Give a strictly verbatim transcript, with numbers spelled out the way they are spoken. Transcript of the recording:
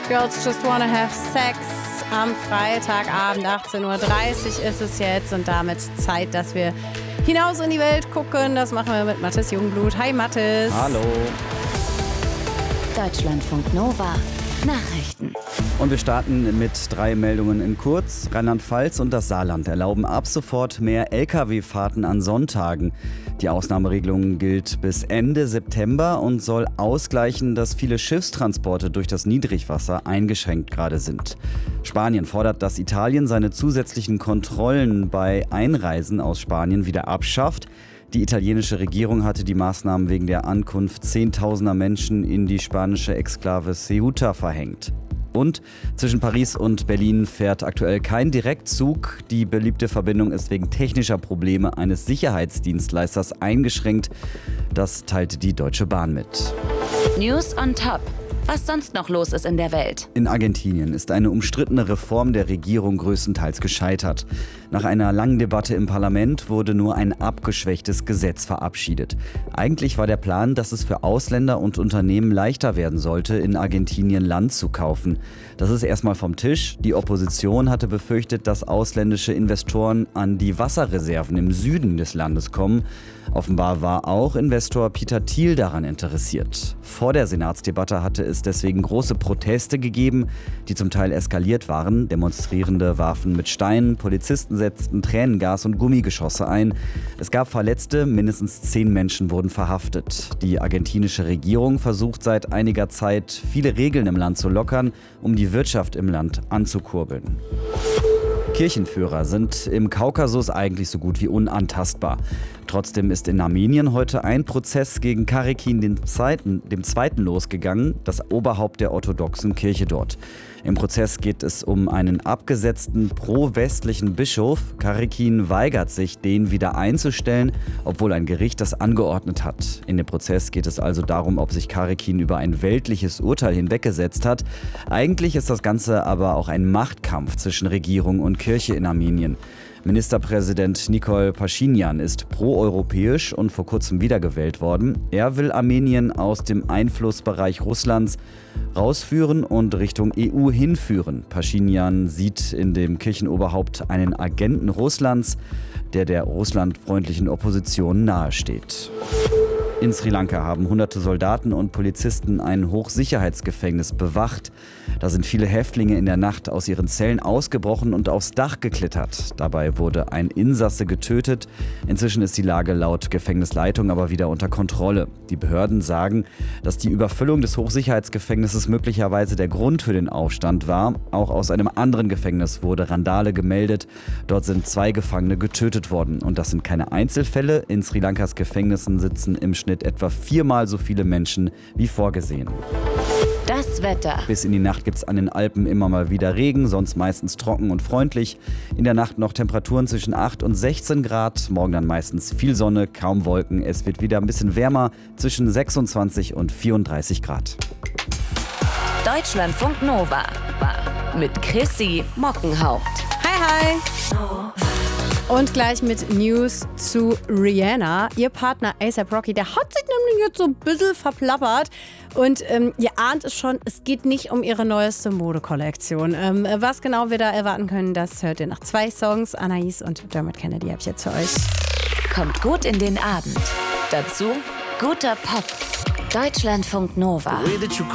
Girls Just Wanna Have Sex. Am Freitagabend, achtzehn Uhr dreißig ist es jetzt und damit Zeit, dass wir hinaus in die Welt gucken. Das machen wir mit Mathis Jungblut. Hi Mathis. Hallo. Deutschlandfunk Nova. Nachrichten. Und wir starten mit drei Meldungen in kurz. Rheinland-Pfalz und das Saarland erlauben ab sofort mehr L K W-Fahrten an Sonntagen. Die Ausnahmeregelung gilt bis Ende September und soll ausgleichen, dass viele Schiffstransporte durch das Niedrigwasser eingeschränkt gerade sind. Spanien fordert, dass Italien seine zusätzlichen Kontrollen bei Einreisen aus Spanien wieder abschafft. Die italienische Regierung hatte die Maßnahmen wegen der Ankunft zehntausender Menschen in die spanische Exklave Ceuta verhängt. Und zwischen Paris und Berlin fährt aktuell kein Direktzug. Die beliebte Verbindung ist wegen technischer Probleme eines Sicherheitsdienstleisters eingeschränkt. Das teilte die Deutsche Bahn mit. News on Top. Was sonst noch los ist in der Welt. In Argentinien ist eine umstrittene Reform der Regierung größtenteils gescheitert. Nach einer langen Debatte im Parlament wurde nur ein abgeschwächtes Gesetz verabschiedet. Eigentlich war der Plan, dass es für Ausländer und Unternehmen leichter werden sollte, in Argentinien Land zu kaufen. Das ist erstmal vom Tisch. Die Opposition hatte befürchtet, dass ausländische Investoren an die Wasserreserven im Süden des Landes kommen. Offenbar war auch Investor Peter Thiel daran interessiert. Vor der Senatsdebatte hatte es deswegen große Proteste gegeben, die zum Teil eskaliert waren. Demonstrierende warfen mit Steinen, Polizisten setzten Tränengas und Gummigeschosse ein. Es gab Verletzte, mindestens zehn Menschen wurden verhaftet. Die argentinische Regierung versucht seit einiger Zeit, viele Regeln im Land zu lockern, um die Wirtschaft im Land anzukurbeln. Kirchenführer sind im Kaukasus eigentlich so gut wie unantastbar. Trotzdem ist in Armenien heute ein Prozess gegen Karikin dem Zweiten, dem Zweiten losgegangen, das Oberhaupt der orthodoxen Kirche dort. Im Prozess geht es um einen abgesetzten pro-westlichen Bischof. Karikin weigert sich, den wieder einzustellen, obwohl ein Gericht das angeordnet hat. In dem Prozess geht es also darum, ob sich Karikin über ein weltliches Urteil hinweggesetzt hat. Eigentlich ist das Ganze aber auch ein Machtkampf zwischen Regierung und Kirche in Armenien. Ministerpräsident Nikol Paschinjan ist proeuropäisch und vor kurzem wiedergewählt worden. Er will Armenien aus dem Einflussbereich Russlands rausführen und Richtung E U hinführen. Paschinjan sieht in dem Kirchenoberhaupt einen Agenten Russlands, der der russlandfreundlichen Opposition nahesteht. In Sri Lanka haben hunderte Soldaten und Polizisten ein Hochsicherheitsgefängnis bewacht. Da sind viele Häftlinge in der Nacht aus ihren Zellen ausgebrochen und aufs Dach geklettert. Dabei wurde ein Insasse getötet. Inzwischen ist die Lage laut Gefängnisleitung aber wieder unter Kontrolle. Die Behörden sagen, dass die Überfüllung des Hochsicherheitsgefängnisses möglicherweise der Grund für den Aufstand war. Auch aus einem anderen Gefängnis wurde Randale gemeldet. Dort sind zwei Gefangene getötet worden. Und das sind keine Einzelfälle. In Sri Lankas Gefängnissen sitzen im Schnitt etwa viermal so viele Menschen wie vorgesehen. Das Wetter. Bis in die Nacht gibt es an den Alpen immer mal wieder Regen, sonst meistens trocken und freundlich. In der Nacht noch Temperaturen zwischen acht und sechzehn Grad. Morgen dann meistens viel Sonne, kaum Wolken. Es wird wieder ein bisschen wärmer, zwischen sechsundzwanzig und vierunddreißig Grad. Deutschlandfunk Nova. Mit Chrissy Mockenhaupt. Hi, hi. Und gleich mit News zu Rihanna. Ihr Partner A$AP Rocky, der hat sich nämlich jetzt so ein bisschen verplappert. Und ähm, ihr ahnt es schon, es geht nicht um ihre neueste Modekollektion. Ähm, was genau wir da erwarten können, das hört ihr nach zwei Songs. Anais und Dermot Kennedy habe ich jetzt für euch. Kommt gut in den Abend. Dazu guter Pop. Deutschlandfunk Nova.